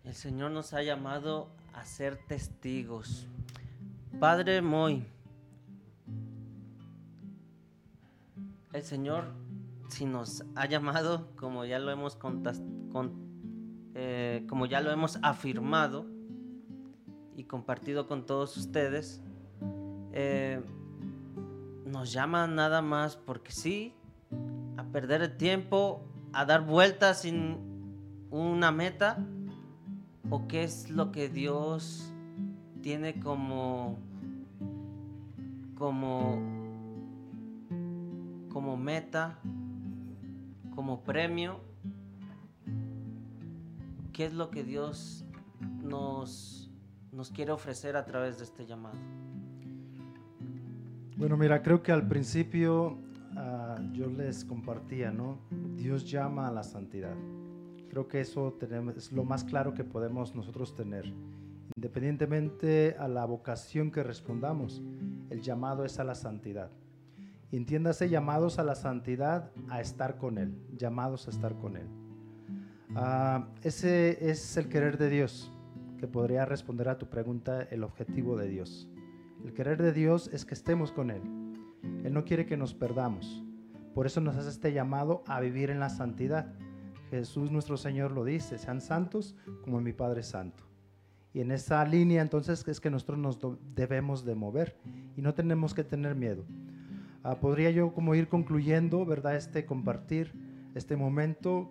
El Señor nos ha llamado a ser testigos. Padre Moy, el Señor, si nos ha llamado, como ya lo hemos como ya lo hemos afirmado y compartido con todos ustedes, nos llama nada más porque sí, a perder el tiempo, a dar vueltas sin una meta, o qué es lo que Dios tiene como meta, como premio. ¿Qué es lo que Dios nos quiere ofrecer a través de este llamado? Bueno, mira, creo que al principio yo les compartía, ¿no? Dios llama a la santidad. Creo que eso es lo más claro que podemos nosotros tener. Independientemente a la vocación que respondamos, el llamado es a la santidad. Entiéndase, llamados a la santidad, a estar con Él, llamados a estar con Él. Ese es el querer de Dios, que podría responder a tu pregunta, el objetivo de Dios. El querer de Dios es que estemos con Él. Él no quiere que nos perdamos. Por eso nos hace este llamado a vivir en la santidad. Jesús nuestro Señor lo dice: sean santos como mi Padre es santo. Y en esa línea entonces es que nosotros nos debemos de mover y no tenemos que tener miedo. Podría yo como ir concluyendo, ¿verdad? Compartir este momento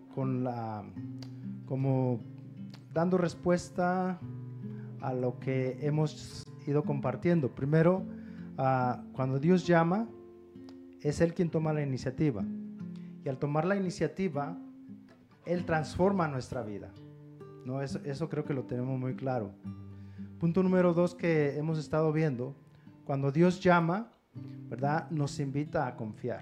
como dando respuesta a lo que hemos ido compartiendo. Primero, cuando Dios llama, es Él quien toma la iniciativa. Y al tomar la iniciativa, Él transforma nuestra vida, ¿no? Eso creo que lo tenemos muy claro. Punto número 2 que hemos estado viendo: cuando Dios llama, ¿verdad?, nos invita a confiar.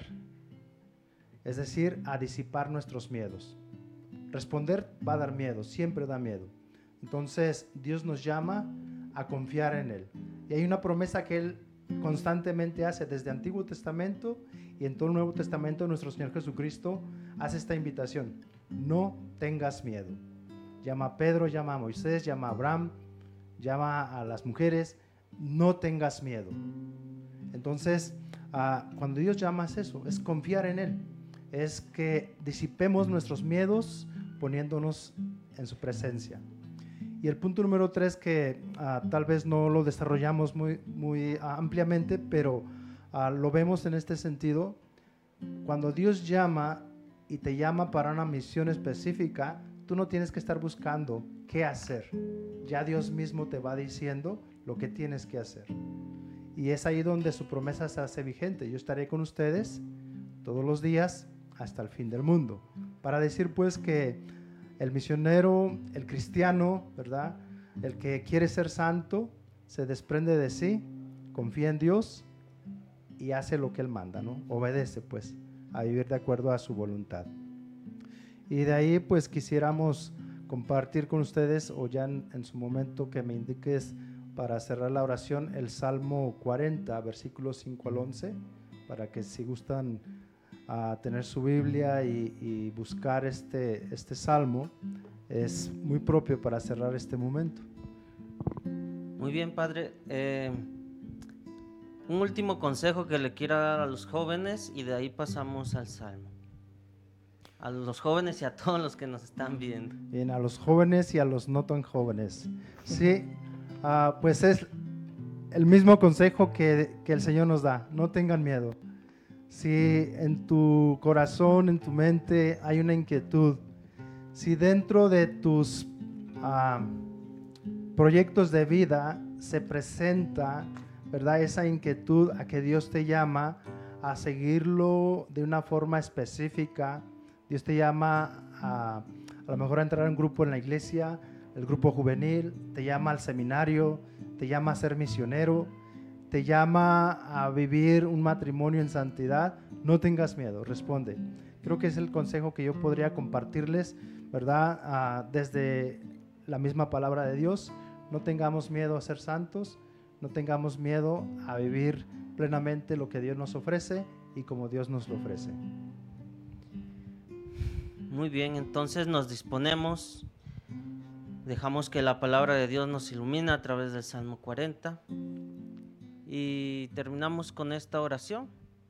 Es decir, a disipar nuestros miedos. Responder va a dar miedo, siempre da miedo. Entonces, Dios nos llama a confiar en Él. Y hay una promesa que Él constantemente hace desde el Antiguo Testamento y en todo el Nuevo Testamento. Nuestro Señor Jesucristo hace esta invitación: no tengas miedo. Llama a Pedro, llama a Moisés, llama a Abraham, llama a las mujeres: no tengas miedo. Entonces, cuando Dios llama es eso, es confiar en Él, es que disipemos nuestros miedos poniéndonos en su presencia. Y el punto número 3 que tal vez no lo desarrollamos muy ampliamente, pero lo vemos en este sentido: cuando Dios llama y te llama para una misión específica, tú no tienes que estar buscando qué hacer. Ya Dios mismo te va diciendo lo que tienes que hacer. Y es ahí donde su promesa se hace vigente: yo estaré con ustedes todos los días hasta el fin del mundo. Para decir pues que el misionero, el cristiano, ¿verdad?, el que quiere ser santo, se desprende de sí, confía en Dios y hace lo que Él manda, ¿no? Obedece pues a vivir de acuerdo a su voluntad. Y de ahí pues quisiéramos compartir con ustedes, o ya en su momento que me indiques para cerrar la oración, el Salmo 40, versículos 5 al 11, para que si gustan tener su Biblia y buscar este salmo, es muy propio para cerrar este momento. Muy bien, Padre. Un último consejo que le quiero dar a los jóvenes y de ahí pasamos al Salmo. A los jóvenes y a todos los que nos están viendo. Bien, a los jóvenes y a los no tan jóvenes. Sí, pues es el mismo consejo que el Señor nos da: no tengan miedo. Si en tu corazón, en tu mente hay una inquietud, si dentro de tus proyectos de vida se presenta, ¿verdad?, esa inquietud a que Dios te llama a seguirlo de una forma específica, Dios te llama a lo mejor a entrar en un grupo en la iglesia, el grupo juvenil, te llama al seminario, te llama a ser misionero, te llama a vivir un matrimonio en santidad, no tengas miedo, responde. Creo que es el consejo que yo podría compartirles, ¿verdad?, desde la misma palabra de Dios. No tengamos miedo a ser santos, no tengamos miedo a vivir plenamente lo que Dios nos ofrece y como Dios nos lo ofrece. Muy bien, entonces nos disponemos Dejamos que la palabra de Dios nos ilumine a través del Salmo 40 y terminamos con esta oración.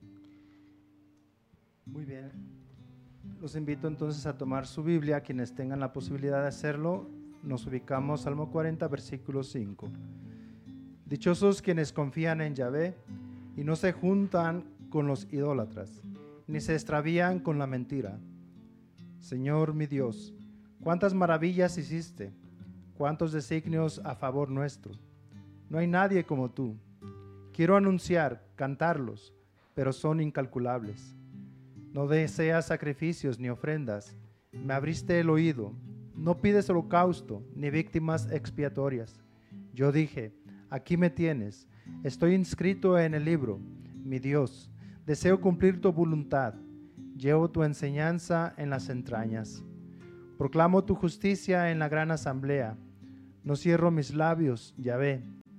Muy bien. Los invito entonces a tomar su Biblia, quienes tengan la posibilidad de hacerlo. Nos ubicamos Salmo 40, versículo 5. Dichosos quienes confían en Yahvé y no se juntan con los idólatras, ni se extravían con la mentira. Señor mi Dios, cuántas maravillas hiciste, cuántos designios a favor nuestro. No hay nadie como tú. Quiero anunciar, cantarlos, pero son incalculables. No deseas sacrificios ni ofrendas. Me abriste el oído. No pides holocausto ni víctimas expiatorias. Yo dije, aquí me tienes. Estoy inscrito en el libro. Mi Dios, deseo cumplir tu voluntad. Llevo tu enseñanza en las entrañas. Proclamo tu justicia en la gran asamblea. No cierro mis labios, Yahvé,